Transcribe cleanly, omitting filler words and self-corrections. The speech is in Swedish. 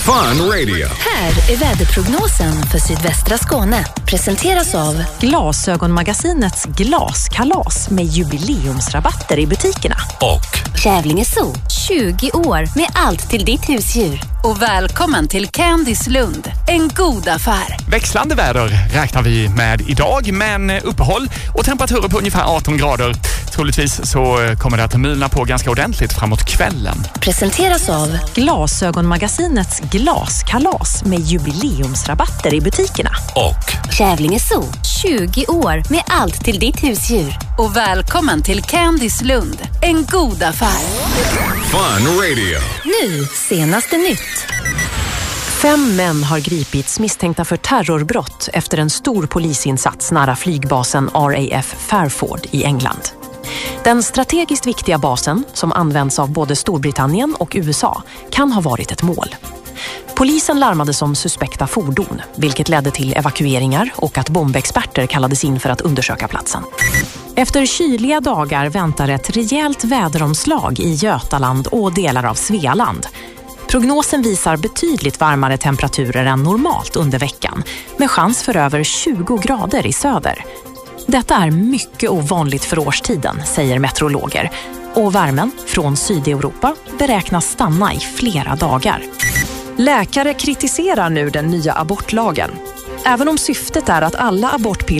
Fun Radio. Här är väderprognosen för sydvästra Skåne. Presenteras av Glasögonmagasinets glaskalas med jubileumsrabatter i butikerna. Och Kävlinge Zoo, 20 år med allt till ditt husdjur. Och välkommen till Candice Lund, en god affär. Växlande väder räknar vi med idag, men uppehåll och temperaturer på ungefär 18 grader. Troligtvis så kommer det att mulna på ganska ordentligt framåt kvällen. Presenteras av Glasögonmagasinets glaskalas med jubileumsrabatter i butikerna. Och Kävlinge Zoo, 20 år med allt till ditt husdjur. Och välkommen till Candice Lund, en god affär. Fun Radio. Nu, senaste nytt. 5 män har gripits misstänkta för terrorbrott efter en stor polisinsats nära flygbasen RAF Fairford i England. Den strategiskt viktiga basen, som används av både Storbritannien och USA, kan ha varit ett mål. Polisen larmades om suspekta fordon, vilket ledde till evakueringar och att bombexperter kallades in för att undersöka platsen. Efter kyliga dagar väntar ett rejält väderomslag i Götaland och delar av Svealand. Prognosen visar betydligt varmare temperaturer än normalt under veckan, med chans för över 20 grader i söder. Detta är mycket ovanligt för årstiden, säger meteorologer. Och värmen från Sydeuropa beräknas stanna i flera dagar. Läkare kritiserar nu den nya abortlagen. Även om syftet är att alla abortpiller